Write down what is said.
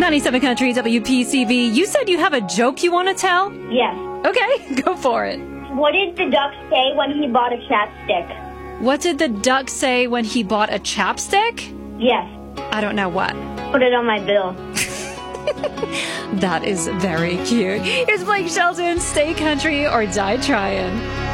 97 Country WPCV. You said you have a joke you want to tell? Yes. Okay, go for it. What did the duck say when he bought a chapstick? What did the duck say when he bought a chapstick? Yes. I don't know what. Put it on my bill. That is very cute. Here's Blake Shelton. Stay country or die trying.